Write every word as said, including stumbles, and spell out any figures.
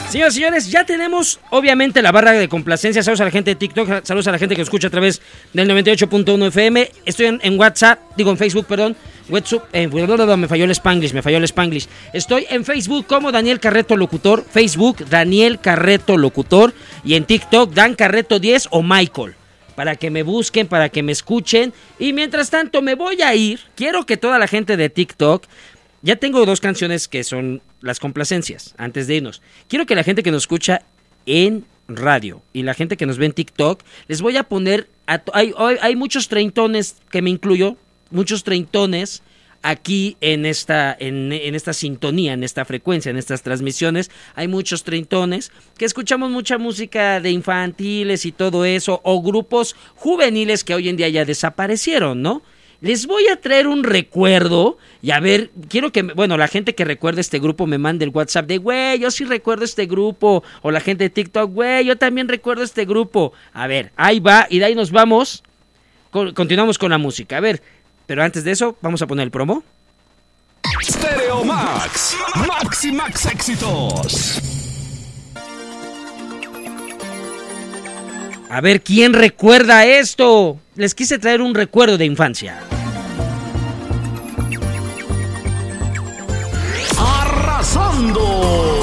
Señoras y señores, ya tenemos obviamente la barra de complacencia. Saludos a la gente de TikTok, saludos a la gente que nos escucha a través del noventa y ocho punto uno F M. Estoy en, en WhatsApp, digo en Facebook, perdón. WhatsApp, eh, me falló el Spanglish, me falló el Spanglish. Estoy en Facebook como Daniel Carreto Locutor, Facebook Daniel Carreto Locutor y en TikTok Dan Carreto diez o Michael. Para que me busquen, para que me escuchen. Y mientras tanto me voy a ir. Quiero que toda la gente de TikTok... Ya tengo dos canciones que son las complacencias, antes de irnos. Quiero que la gente que nos escucha en radio y la gente que nos ve en TikTok, les voy a poner... A, hay, hay muchos treintones, que me incluyo, muchos treintones aquí en esta, en, en esta sintonía, en esta frecuencia, en estas transmisiones. Hay muchos treintones que escuchamos mucha música de infantiles y todo eso, o grupos juveniles que hoy en día ya desaparecieron, ¿no? Les voy a traer un recuerdo y a ver, quiero que, bueno, la gente que recuerde este grupo me mande el WhatsApp de, güey, yo sí recuerdo este grupo, o la gente de TikTok, güey, yo también recuerdo este grupo. A ver, ahí va, y de ahí nos vamos, con, continuamos con la música. A ver, pero antes de eso, vamos a poner el promo. Stereo Max, Max y Max éxitos. A ver, ¿quién recuerda esto? Les quise traer un recuerdo de infancia. Arrasando.